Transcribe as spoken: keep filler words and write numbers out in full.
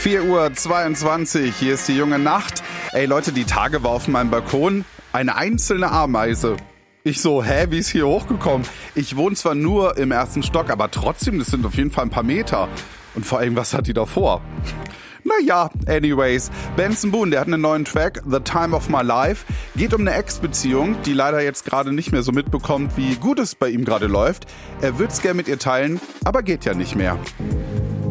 vier Uhr zweiundzwanzig, hier ist die junge Nacht. Ey Leute, die Tage war auf meinem Balkon eine einzelne Ameise. Ich so, hä, wie ist hier hochgekommen? Ich wohne zwar nur im ersten Stock, aber trotzdem, das sind auf jeden Fall ein paar Meter. Und vor allem, was hat die da vor? Naja, anyways, Benson Boone, der hat einen neuen Track, The Time of My Life, geht um eine Ex-Beziehung, die leider jetzt gerade nicht mehr so mitbekommt, wie gut es bei ihm gerade läuft. Er würde es gerne mit ihr teilen, aber geht ja nicht mehr.